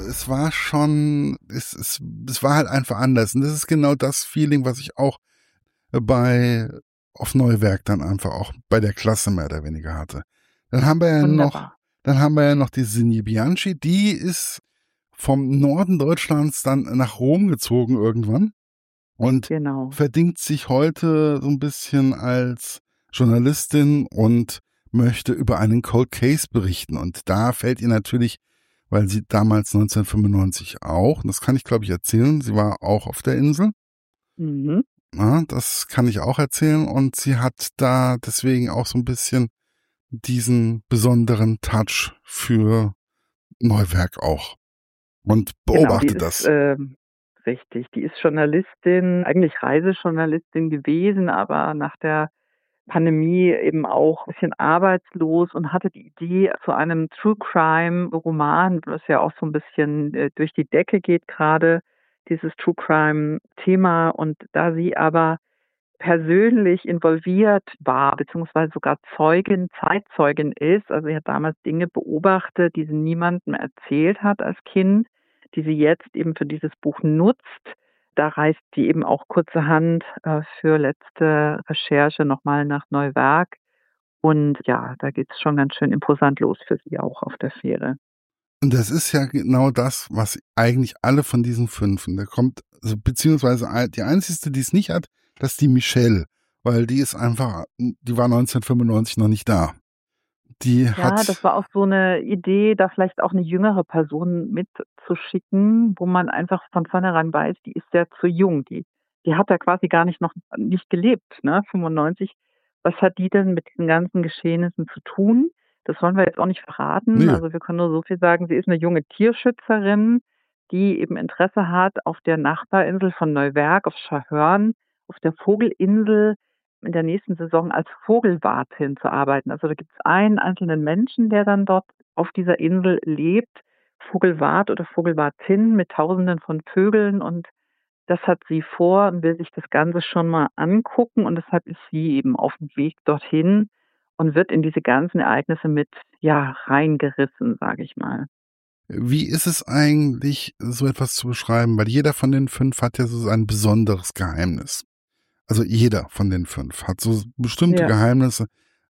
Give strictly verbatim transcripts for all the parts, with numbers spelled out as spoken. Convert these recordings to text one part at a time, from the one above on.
es war schon, es, es, es war halt einfach anders. Und das ist genau das Feeling, was ich auch bei auf Neuwerk dann einfach auch bei der Klasse mehr oder weniger hatte. Dann haben wir ja Wunderbar. noch, dann haben wir ja noch die Sinje Bianchi, die ist vom Norden Deutschlands dann nach Rom gezogen irgendwann und Genau. verdingt sich heute so ein bisschen als Journalistin und möchte über einen Cold Case berichten. Und da fällt ihr natürlich, weil sie damals neunzehnhundertfünfundneunzig auch, und das kann ich glaube ich erzählen, sie war auch auf der Insel. Mhm. Ja, das kann ich auch erzählen und sie hat da deswegen auch so ein bisschen diesen besonderen Touch für Neuwerk auch und Genau, die beobachte ist das. ähm, richtig. Die ist Journalistin, eigentlich Reisejournalistin gewesen, aber nach der Pandemie eben auch ein bisschen arbeitslos und hatte die Idee zu einem True Crime Roman, was ja auch so ein bisschen äh, durch die Decke geht gerade, dieses True Crime Thema. Und da sie aber persönlich involviert war, beziehungsweise sogar Zeugin, Zeitzeugin ist, also sie hat damals Dinge beobachtet, die sie niemandem erzählt hat als Kind, die sie jetzt eben für dieses Buch nutzt. Da reist sie eben auch kurzerhand äh, für letzte Recherche nochmal nach Neuwerk. Und ja, da geht es schon ganz schön imposant los für sie auch auf der Fähre. Und das ist ja genau das, was eigentlich alle von diesen Fünfen, da kommt, also beziehungsweise die einzige, die es nicht hat, das ist die Michelle, weil die ist einfach, die war neunzehnhundertfünfundneunzig noch nicht da. Die Ja, das hat, war auch so eine Idee, da vielleicht auch eine jüngere Person mitzuschicken, wo man einfach von vornherein weiß, die ist ja zu jung. Die die hat ja quasi gar nicht noch nicht gelebt, ne, fünfundneunzig. Was hat die denn mit diesen ganzen Geschehnissen zu tun? Das wollen wir jetzt auch nicht verraten. nee, Also, wir können nur so viel sagen, sie ist eine junge Tierschützerin, die eben Interesse hat, auf der Nachbarinsel von Neuwerk, auf Scharhörn, auf der Vogelinsel in der nächsten Saison als Vogelwartin zu arbeiten. Also da gibt es einen einzelnen Menschen, der dann dort auf dieser Insel lebt, Vogelwart oder Vogelwartin mit Tausenden von Vögeln, und das hat sie vor und will sich das Ganze schon mal angucken, und deshalb ist sie eben auf dem Weg dorthin und wird in diese ganzen Ereignisse mit, ja, reingerissen, sage ich mal. wie ist es eigentlich, so etwas zu beschreiben? Weil jeder von den fünf hat ja so ein besonderes Geheimnis. Also jeder von den fünf hat so bestimmte Ja. Geheimnisse.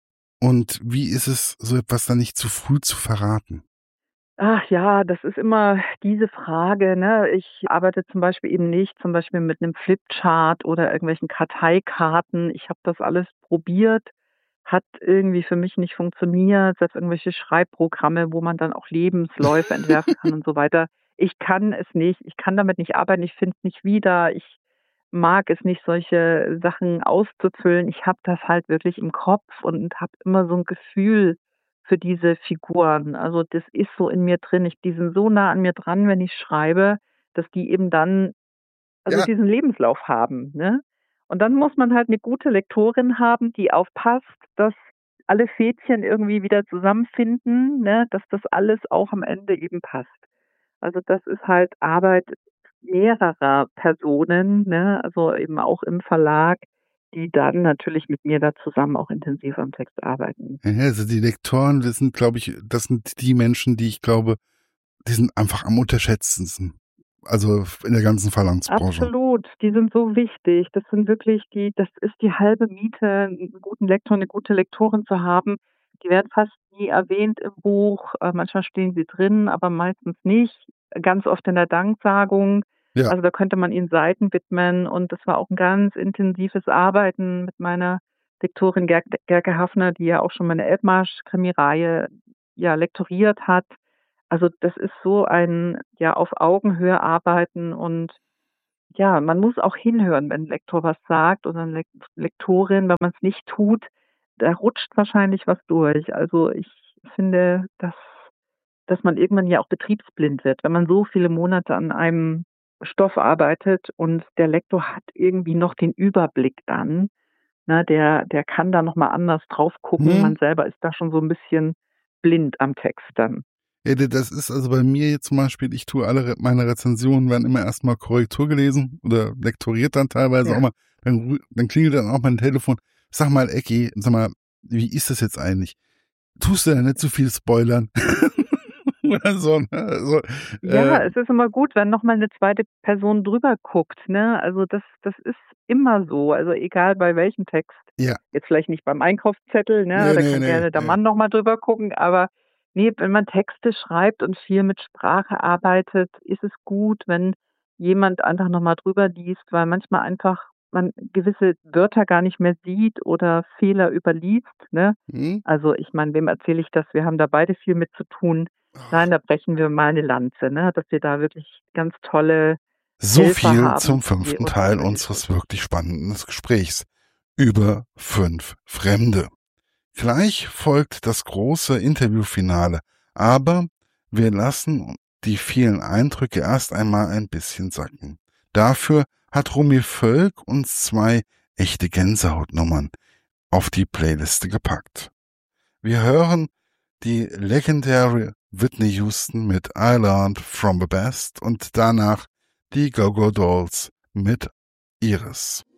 Und wie ist es, so etwas dann nicht zu früh zu verraten? Ach ja, das ist immer diese Frage, ne? Ich arbeite zum Beispiel eben nicht zum Beispiel mit einem Flipchart oder irgendwelchen Karteikarten. Ich habe das alles probiert, hat irgendwie für mich nicht funktioniert, selbst irgendwelche Schreibprogramme, wo man dann auch Lebensläufe entwerfen kann und so weiter. Ich kann es nicht, ich kann damit nicht arbeiten, ich finde es nicht wieder, ich mag es nicht, solche Sachen auszufüllen. Ich habe das halt wirklich im Kopf und habe immer so ein Gefühl für diese Figuren. Also, das ist so in mir drin. Ich Die sind so nah an mir dran, wenn ich schreibe, dass die eben dann, also, Ja, diesen Lebenslauf haben, ne? Und dann muss man halt 'ne gute Lektorin haben, die aufpasst, dass alle Fädchen irgendwie wieder zusammenfinden, ne, dass das alles auch am Ende eben passt. Also, das ist halt Arbeit mehrerer Personen, ne, also eben auch im Verlag, die dann natürlich mit mir da zusammen auch intensiv am Text arbeiten. ja, also die Lektoren, das sind, glaube ich, das sind die Menschen, die ich glaube, die sind einfach am unterschätztesten. Also in der ganzen Verlagsbranche. Absolut, die sind so wichtig. Das sind wirklich die das ist die halbe Miete, 'n guten Lektor, 'ne gute Lektorin zu haben. Die werden fast nie erwähnt im Buch. Äh, manchmal stehen sie drin, aber meistens nicht. Ganz oft in der Danksagung. Ja, Also, da könnte man ihnen Seiten widmen, und das war auch 'n ganz intensives Arbeiten mit meiner Lektorin Gerk Gerke Haffner, die ja auch schon meine Elbmarsch-Krimireihe, ja, lektoriert hat. Also, das ist so ein, ja, auf Augenhöhe arbeiten, und ja, man muss auch hinhören, wenn 'n Lektor was sagt oder 'ne Lek Lektorin. Wenn man's nicht tut, da rutscht wahrscheinlich was durch. Also, ich finde, dass dass man irgendwann ja auch betriebsblind wird, wenn man so viele Monate an einem Stoff arbeitet und der Lektor hat irgendwie noch den Überblick dann, ne? Der der kann da noch mal anders drauf gucken. hm? Man selber ist da schon so 'n bisschen blind am Text dann. Ja, das ist also bei mir jetzt zum Beispiel, ich tue alle Re meine Rezensionen werden immer erstmal Korrektur gelesen oder lektoriert dann teilweise auch Ja. mal. Dann, ru- dann klingelt dann auch mein Telefon. Sag mal, Ecki, sag mal, wie ist das jetzt eigentlich? Tust du da nicht zu viel spoilern? oder so. Ne? Also, Ja, äh, es ist immer gut, wenn noch mal 'ne zweite Person drüber guckt, ne? Also, das das ist immer so, also egal bei welchem Text. ja, Jetzt vielleicht nicht beim Einkaufszettel, ne? nee, Da nee, kann nee, gerne der nee. Mann noch mal drüber gucken, aber ne, wenn man Texte schreibt und viel mit Sprache arbeitet, ist es gut, wenn jemand einfach noch mal drüber liest, weil manchmal einfach man gewisse Wörter gar nicht mehr sieht oder Fehler überliest, ne? Hm? Also, ich meine, wem erzähle ich das? Wir haben da beide viel mit zu tun. Nein, Ach, da brechen wir mal 'ne Lanze, ne, dass wir da wirklich ganz tolle so Helfer viel haben, zum die fünften uns Teil dabei unseres helfen. wirklich spannenden Gesprächs über fünf Fremde. Gleich folgt das große Interviewfinale, aber wir lassen die vielen Eindrücke erst einmal ein bisschen sacken. Dafür hat Romy Völk uns zwei echte Gänsehautnummern auf die Playliste gepackt. Wir hören die legendäre Whitney Houston mit I Learned from the Best und danach die Go-Go Dolls mit Iris.